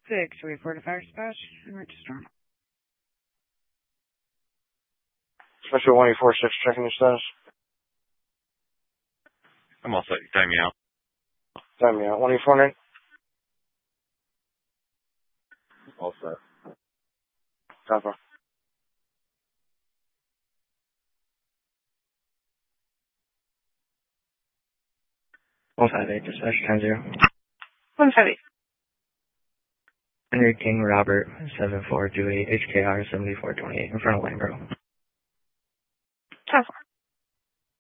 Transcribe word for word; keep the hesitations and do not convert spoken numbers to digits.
Six, wait for the fire dispatch and register. Special one eight four six, checking your status. I'm all set. Time me out. Time me out. one eight four nine. All set. Copy. one five eight, dispatch, ten zero. One five eight. Henry King Robert, seven four two eight, H K R seventy-four twenty-eight, in front of Langbro. Ten four.